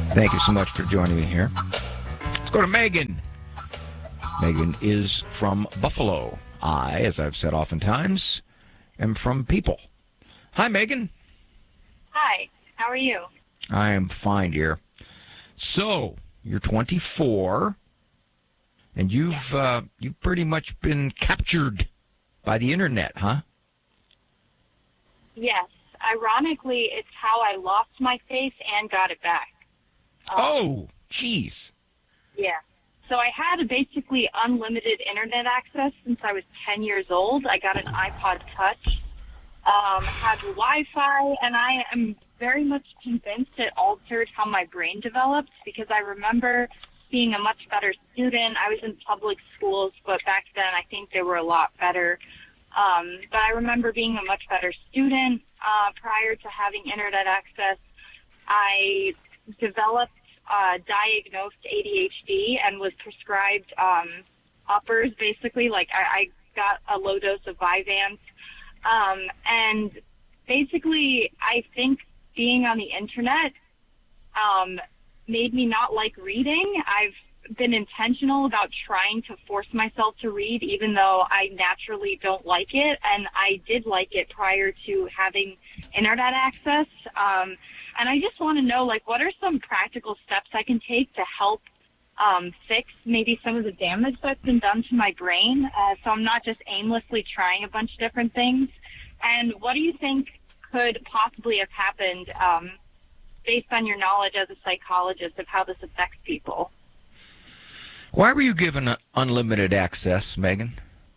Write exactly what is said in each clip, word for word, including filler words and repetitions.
Thank you so much for joining me here. Let's go to Megan. Megan is from Buffalo. I, as I've said oftentimes, am from People. Hi, Megan. Hi. How are you? I am fine, dear. So, you're twenty-four, and you've yeah. uh, you've pretty much been captured by the internet, huh? Yes. Ironically, it's how I lost my face and got it back. Um, oh, jeez. Yeah. So I had basically unlimited internet access since I was ten years old. I got an iPod Touch, um, had Wi-Fi, and I am very much convinced it altered how my brain developed because I remember being a much better student. I was in public schools, but back then I think they were a lot better. Um, but I remember being a much better student uh, prior to having internet access. I developed uh, diagnosed A D H D and was prescribed um, uppers, basically. Like I, I got a low dose of Vyvanse. Um, and basically, I think being on the internet um, made me not like reading. I've been intentional about trying to force myself to read, even though I naturally don't like it. And I did like it prior to having internet access. Um, and I just want to know, like, what are some practical steps I can take to help um, fix maybe some of the damage that's been done to my brain, uh, so I'm not just aimlessly trying a bunch of different things? And what do you think could possibly have happened um, based on your knowledge as a psychologist of how this affects people? Why were you given unlimited access, Megan?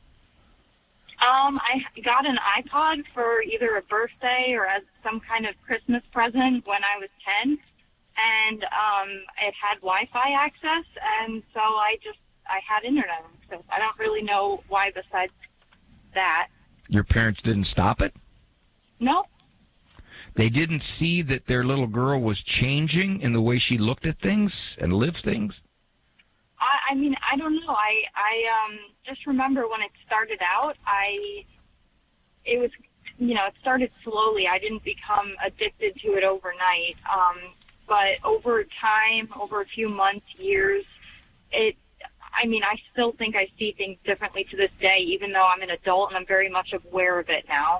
Um, I got an iPod for either a birthday or as some kind of Christmas present when I was ten, and um, it had Wi-Fi access, and so I just, I had internet access. I don't really know why besides that. Your parents didn't stop it? No. They didn't see that their little girl was changing in the way she looked at things and lived things? I, I mean, I don't know. I, I um, just remember when it started out, I, it was, you know, it started slowly. I didn't become addicted to it overnight. Um, but over time, over a few months, years, it, I mean, I still think I see things differently to this day, even though I'm an adult and I'm very much aware of it now.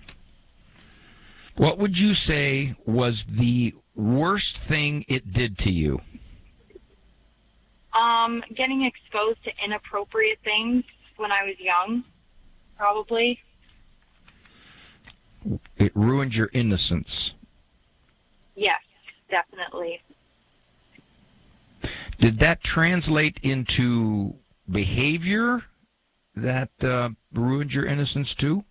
What would you say was the worst thing it did to you? Um, getting exposed to inappropriate things when I was young, probably. It ruined your innocence. Yes, definitely. Did that translate into behavior that uh, ruined your innocence too?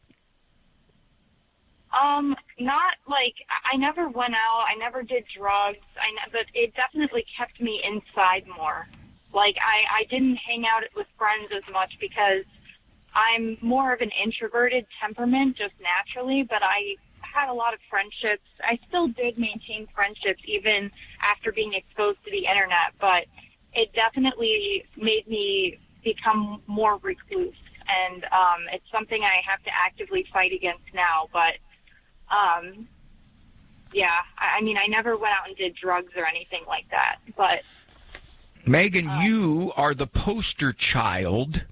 Um, not like, I never went out, I never did drugs, I ne- but it definitely kept me inside more. Like, I, I didn't hang out with friends as much because I'm more of an introverted temperament just naturally, but I had a lot of friendships. I still did maintain friendships even after being exposed to the internet, but it definitely made me become more recluse. And um, it's something I have to actively fight against now, but um, yeah, I, I mean, I never went out and did drugs or anything like that, but Megan, um, you are the poster child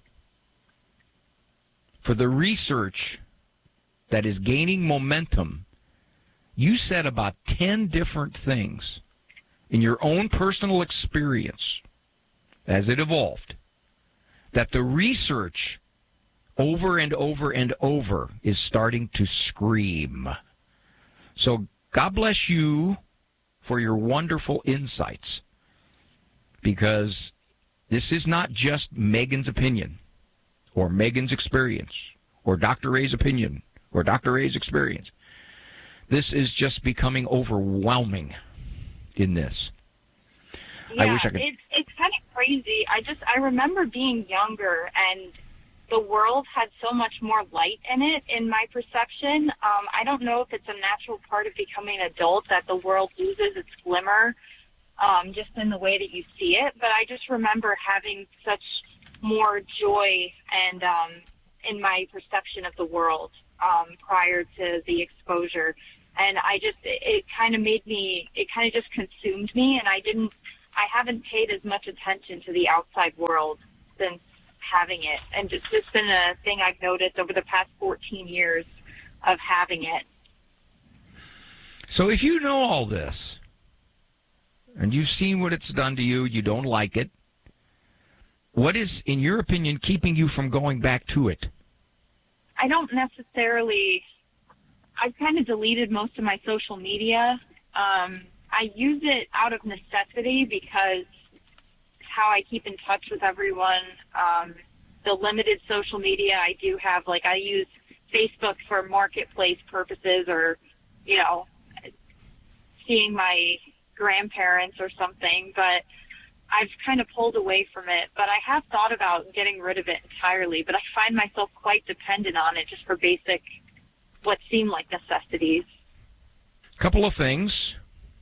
for the research that is gaining momentum. You said about ten different things in your own personal experience as it evolved that the research over and over and over is starting to scream. So God bless you for your wonderful insights, because this is not just Megan's opinion or Megan's experience or Doctor Ray's opinion or Doctor Ray's experience. This is just becoming overwhelming in this. Yeah, I wish I could. It's, it's kind of crazy. I just, I remember being younger and the world had so much more light in it, in my perception. Um, I don't know if it's a natural part of becoming an adult that the world loses its glimmer um, just in the way that you see it. But I just remember having such more joy and um, in my perception of the world um, prior to the exposure. And I just, it, it kind of made me, it kind of just consumed me. And I didn't, I haven't paid as much attention to the outside world since having it. And it's just been a thing I've noticed over the past fourteen years of having it. So if you know all this, and you've seen what it's done to you, you don't like it, what is, in your opinion, keeping you from going back to it? I don't necessarily, I've kind of deleted most of my social media. Um, I use it out of necessity because it's how I keep in touch with everyone. Um, the limited social media I do have, like I use Facebook for marketplace purposes, or, you know, seeing my grandparents or something, but I've kind of pulled away from it. But I have thought about getting rid of it entirely, but I find myself quite dependent on it just for basic, what seem like necessities. Couple of things.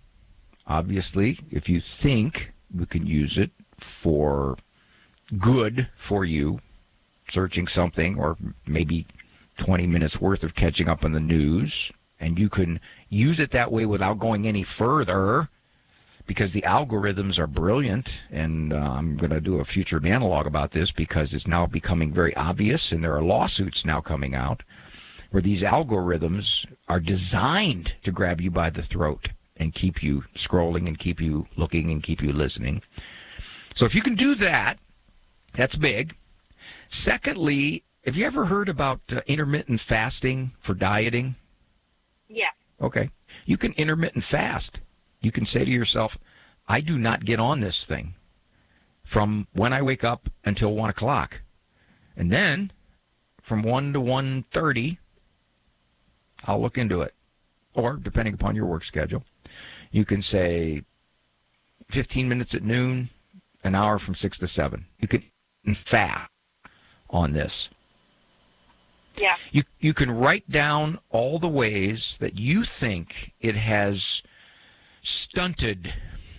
Obviously, if you think we can use it for good for you, searching something, or maybe twenty minutes worth of catching up on the news, and you can use it that way without going any further, because the algorithms are brilliant, and uh, I'm going to do a future analog about this because it's now becoming very obvious, and there are lawsuits now coming out where these algorithms are designed to grab you by the throat and keep you scrolling and keep you looking and keep you listening. So if you can do that, that's big. Secondly, have you ever heard about uh, intermittent fasting for dieting? Yeah. Okay. You can intermittent fast. You can say to yourself, I do not get on this thing from when I wake up until one o'clock. And then from one to one thirty, I'll look into it. Or, depending upon your work schedule, you can say fifteen minutes at noon, an hour from six to seven. You can fast on this. Yeah. You you can write down all the ways that you think it has stunted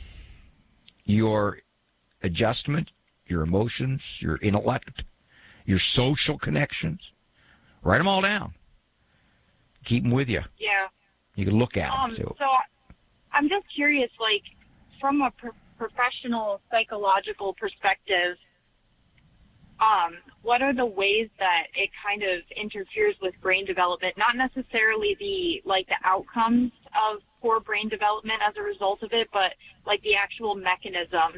your adjustment, your emotions, your intellect, your social connections. Write them all down. Keep them with you. Yeah. You can look at Um, them. Too. so I'm just curious, like, from a pro- professional psychological perspective, um, what are the ways that it kind of interferes with brain development? Not necessarily the, like, the outcomes of poor brain development as a result of it, but, like, the actual mechanism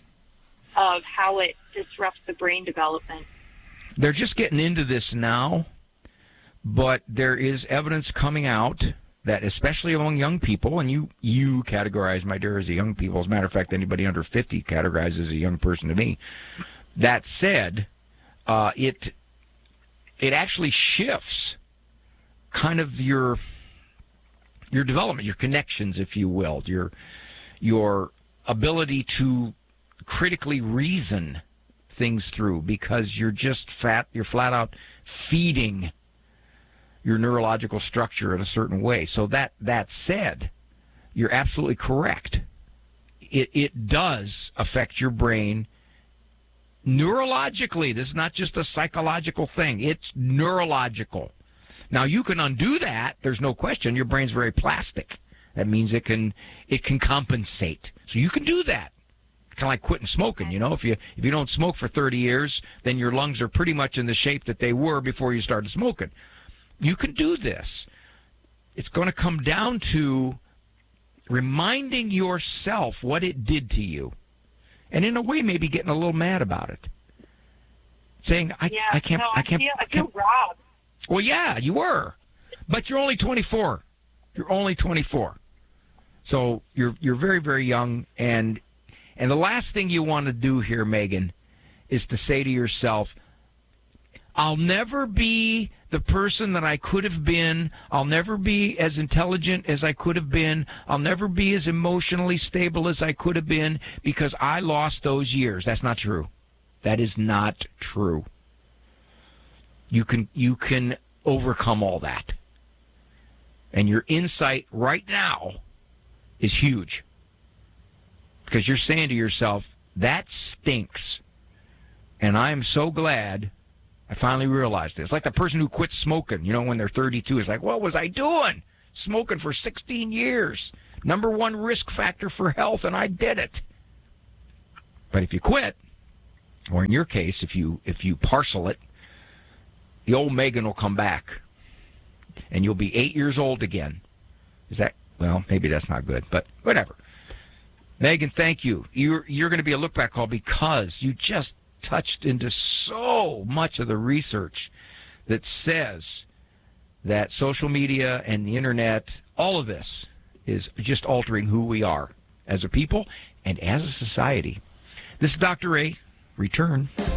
of how it disrupts the brain development. They're just getting into this now, but there is evidence coming out that, especially among young people, and you you categorize, my dear, as a young people. As a matter of fact, anybody under fifty categorizes as a young person to me. That said, uh, it it actually shifts kind of your your development, your connections, if you will, your your ability to critically reason things through, because you're just fat, you're flat out feeding your neurological structure in a certain way. So that that said, you're absolutely correct. It it does affect your brain neurologically. This is not just a psychological thing. It's neurological. Now, you can undo that. There's no question. Your brain's very plastic. That means it can it can compensate. So you can do that. Kind of like quitting smoking. You know, if you if you don't smoke for thirty years, then your lungs are pretty much in the shape that they were before you started smoking. You can do this. It's going to come down to reminding yourself what it did to you, and in a way, maybe getting a little mad about it, saying, "I, yeah, I can't, no, I can't." I feel, I I can't. feel robbed. Well, yeah, you were, but you're only twenty-four. You're only twenty-four, so you're you're very, very young, and and the last thing you want to do here, Megan, is to say to yourself, I'll never be the person that I could have been. I'll never be as intelligent as I could have been. I'll never be as emotionally stable as I could have been because I lost those years. That's not true. That is not true. You can you can overcome all that. And your insight right now is huge. Because you're saying to yourself, that stinks. And I am so glad I finally realized it. It's like the person who quits smoking, you know, when they're thirty-two. It's like, what was I doing? smoking for sixteen years. Number one risk factor for health, and I did it. But if you quit, or in your case, if you if you parcel it, the old Megan will come back, and you'll be eight years old again. Is that, well, maybe that's not good, but whatever. Megan, thank you. You're, you're going to be a look-back call because you just touched into so much of the research that says that social media and the internet, all of this is just altering who we are as a people and as a society. This is Doctor A. Return.